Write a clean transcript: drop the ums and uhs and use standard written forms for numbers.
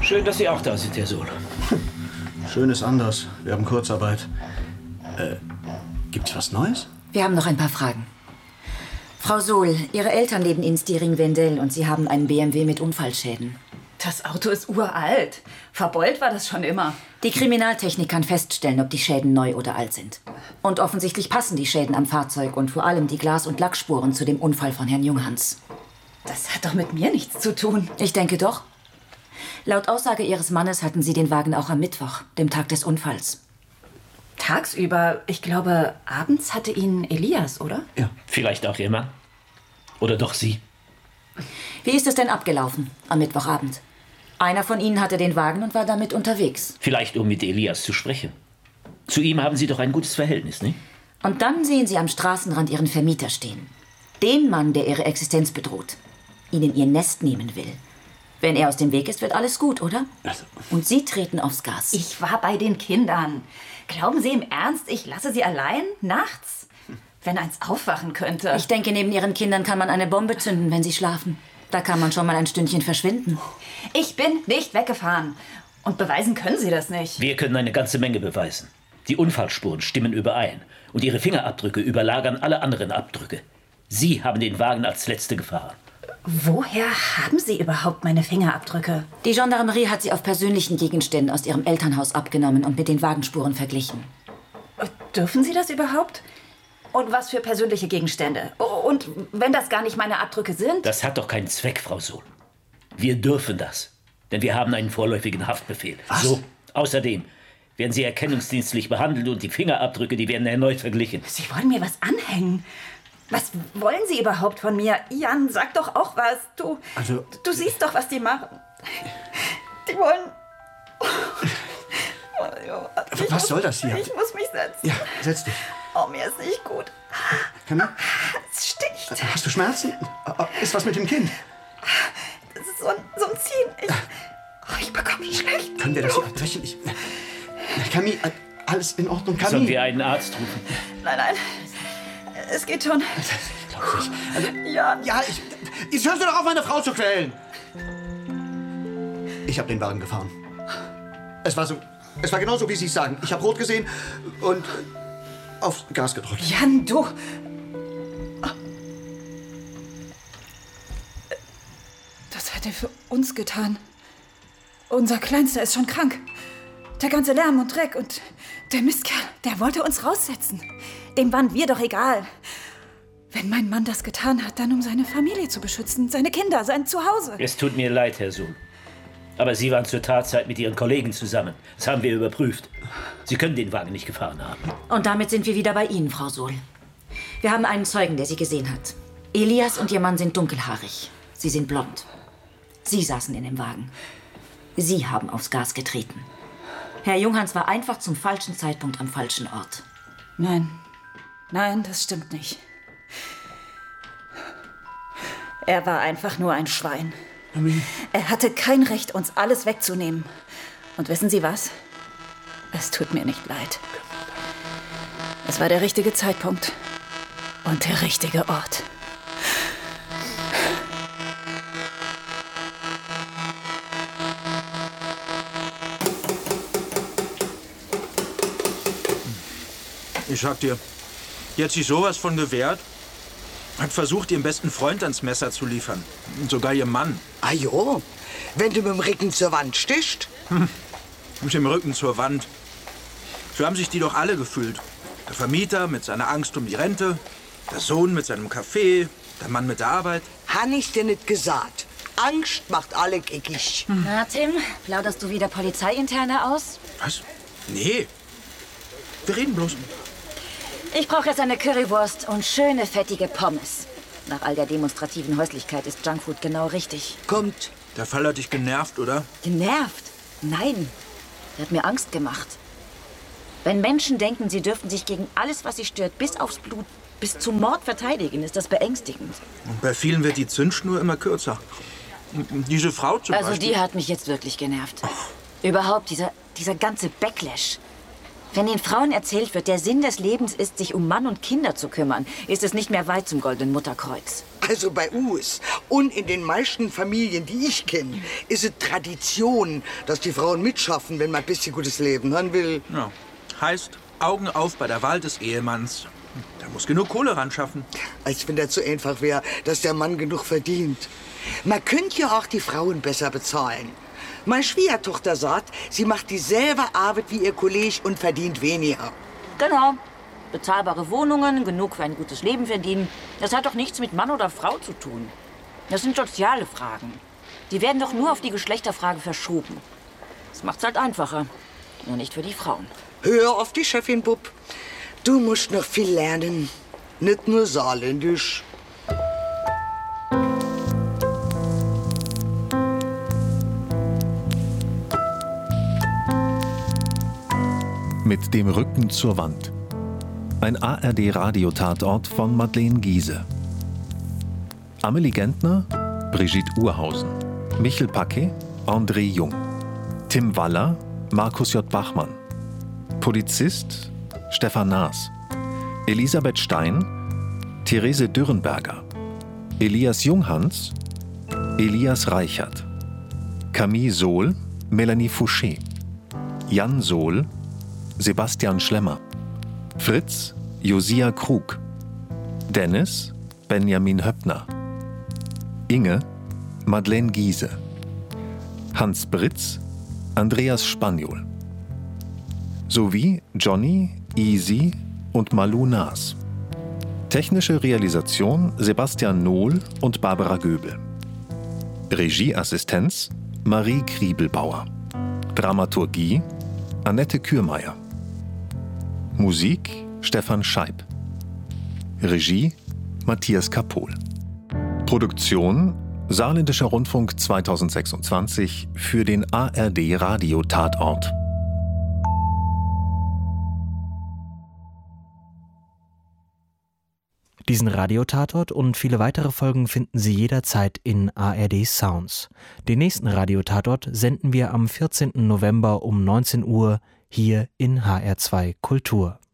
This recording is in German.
Schön, dass Sie auch da sind, Herr Sohl. Schön ist anders. Wir haben Kurzarbeit. Gibt's was Neues? Wir haben noch ein paar Fragen. Frau Sohl, Ihre Eltern leben in Stiring-Wendell und Sie haben einen BMW mit Unfallschäden. Das Auto ist uralt. Verbeult war das schon immer. Die Kriminaltechnik kann feststellen, ob die Schäden neu oder alt sind. Und offensichtlich passen die Schäden am Fahrzeug und vor allem die Glas- und Lackspuren zu dem Unfall von Herrn Junghans. Das hat doch mit mir nichts zu tun. Ich denke doch. Laut Aussage Ihres Mannes hatten Sie den Wagen auch am Mittwoch, dem Tag des Unfalls. Tagsüber, ich glaube, abends hatte ihn Elias, oder? Ja. Vielleicht auch Ihr Mann. Oder doch Sie. Wie ist es denn abgelaufen am Mittwochabend? Einer von Ihnen hatte den Wagen und war damit unterwegs. Vielleicht, um mit Elias zu sprechen. Zu ihm haben Sie doch ein gutes Verhältnis, nicht? Und dann sehen Sie am Straßenrand Ihren Vermieter stehen. Den Mann, der Ihre Existenz bedroht. Ihnen Ihr Nest nehmen will. Wenn er aus dem Weg ist, wird alles gut, oder? Und Sie treten aufs Gas. Ich war bei den Kindern. Glauben Sie im Ernst, ich lasse sie allein nachts? Wenn eins aufwachen könnte. Ich denke, neben Ihren Kindern kann man eine Bombe zünden, wenn sie schlafen. Da kann man schon mal ein Stündchen verschwinden. Ich bin nicht weggefahren. Und beweisen können Sie das nicht. Wir können eine ganze Menge beweisen. Die Unfallspuren stimmen überein. Und Ihre Fingerabdrücke überlagern alle anderen Abdrücke. Sie haben den Wagen als Letzte gefahren. Woher haben Sie überhaupt meine Fingerabdrücke? Die Gendarmerie hat sie auf persönlichen Gegenständen aus Ihrem Elternhaus abgenommen und mit den Wagenspuren verglichen. Dürfen Sie das überhaupt? Und was für persönliche Gegenstände? Und wenn das gar nicht meine Abdrücke sind? Das hat doch keinen Zweck, Frau Sohl. Wir dürfen das. Denn wir haben einen vorläufigen Haftbefehl. Was? So. Außerdem werden Sie erkennungsdienstlich behandelt und die Fingerabdrücke, die werden erneut verglichen. Sie wollen mir was anhängen. Was wollen Sie überhaupt von mir? Jan, sag doch auch was. Du siehst doch, was die machen. Die wollen... Was soll das hier? Ich muss mich setzen. Ja, setz dich. Oh, mir ist nicht gut. Camille? Es sticht. Hast du Schmerzen? Ist was mit dem Kind? Das ist so ein Ziehen. Ich bekomme schlecht. Können wir das hier abbrechen? Camille, alles in Ordnung, Camille? Sollen wir einen Arzt rufen? Nein. Es geht schon. Ich glaub's nicht. Also, Ja. ja, jetzt hörst du doch auf, meine Frau zu quälen. Ich habe den Wagen gefahren. Es war genauso, wie Sie es sagen. Ich habe rot gesehen und aufs Gas gedrückt. Jan, du... Das hat er für uns getan. Unser Kleinster ist schon krank. Der ganze Lärm und Dreck und der Mistkerl, der wollte uns raussetzen. Dem waren wir doch egal. Wenn mein Mann das getan hat, dann um seine Familie zu beschützen, seine Kinder, sein Zuhause. Es tut mir leid, Herr Sohl. Aber Sie waren zur Tatzeit mit Ihren Kollegen zusammen. Das haben wir überprüft. Sie können den Wagen nicht gefahren haben. Und damit sind wir wieder bei Ihnen, Frau Sohl. Wir haben einen Zeugen, der Sie gesehen hat. Elias und Ihr Mann sind dunkelhaarig. Sie sind blond. Sie saßen in dem Wagen. Sie haben aufs Gas getreten. Herr Junghans war einfach zum falschen Zeitpunkt am falschen Ort. Nein, das stimmt nicht. Er war einfach nur ein Schwein. Er hatte kein Recht, uns alles wegzunehmen. Und wissen Sie was? Es tut mir nicht leid. Es war der richtige Zeitpunkt und der richtige Ort. Ich sag dir, die hat sich sowas von gewehrt. Hat versucht, ihren besten Freund ans Messer zu liefern. Und sogar ihr Mann. Ah jo, wenn du mit dem Rücken zur Wand stichst. Mit dem Rücken zur Wand. So haben sich die doch alle gefühlt. Der Vermieter mit seiner Angst um die Rente, der Sohn mit seinem Kaffee, der Mann mit der Arbeit. Han ich dir nicht gesagt. Angst macht alle geckig. Na, Tim, plauderst du wieder Polizeiinterne aus? Was? Nee. Wir reden bloß. Ich brauche jetzt eine Currywurst und schöne, fettige Pommes. Nach all der demonstrativen Häuslichkeit ist Junkfood genau richtig. Kommt. Der Fall hat dich genervt, oder? Genervt? Nein. Er hat mir Angst gemacht. Wenn Menschen denken, sie dürften sich gegen alles, was sie stört, bis aufs Blut, bis zum Mord verteidigen, ist das beängstigend. Und bei vielen wird die Zündschnur immer kürzer. Diese Frau zum Also Beispiel. die hat mich jetzt wirklich genervt. Überhaupt, dieser ganze Backlash. Wenn den Frauen erzählt wird, der Sinn des Lebens ist, sich um Mann und Kinder zu kümmern, ist es nicht mehr weit zum Goldenen Mutterkreuz. Also bei uns und in den meisten Familien, die ich kenne, ist es Tradition, dass die Frauen mitschaffen, wenn man ein bisschen gutes Leben haben will. Ja. Heißt, Augen auf bei der Wahl des Ehemanns. Der muss genug Kohle ran schaffen. Als wenn das so einfach wäre, dass der Mann genug verdient. Man könnte ja auch die Frauen besser bezahlen. Meine Schwiegertochter sagt, sie macht dieselbe Arbeit wie ihr Kollege und verdient weniger. Genau. Bezahlbare Wohnungen, genug für ein gutes Leben verdienen. Das hat doch nichts mit Mann oder Frau zu tun. Das sind soziale Fragen. Die werden doch nur auf die Geschlechterfrage verschoben. Das macht's halt einfacher. Nur nicht für die Frauen. Hör auf die Chefin, Bub. Du musst noch viel lernen. Nicht nur saarländisch. Mit dem Rücken zur Wand. Ein ARD-Radiotatort von Madeleine Giese. Amelie Gentner, Brigitte Urhausen. Michel Packe, André Jung. Tim Waller, Markus J. Bachmann. Polizist, Stefan Naas. Elisabeth Stein, Therese Dürrenberger. Elias Junghans, Elias Reichert. Camille Sohl, Melanie Fouché. Jan Sohl, Sebastian Schlemmer. Fritz, Josia Krug. Dennis, Benjamin Höppner. Inge, Madeleine Giese. Hans Britz, Andreas Spaniol. Sowie Johnny, Easy und Malou Naas. Technische Realisation Sebastian Nohl und Barbara Göbel. Regieassistenz Marie Kriebelbauer. Dramaturgie Annette Kürmeier. Musik Stefan Scheib. Regie Matthias Kapohl. Produktion Saarländischer Rundfunk 2026 für den ARD Radio Tatort. Diesen Radiotatort und viele weitere Folgen finden Sie jederzeit in ARD Sounds. Den nächsten Radiotatort senden wir am 14. November um 19 Uhr hier in HR2 Kultur.